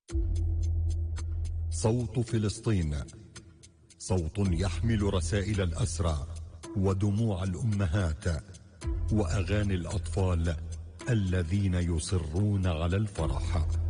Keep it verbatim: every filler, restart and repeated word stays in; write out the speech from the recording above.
صوت فلسطين، صوت يحمل رسائل الأسرى ودموع الأمهات وأغاني الأطفال الذين يصرون على الفرح.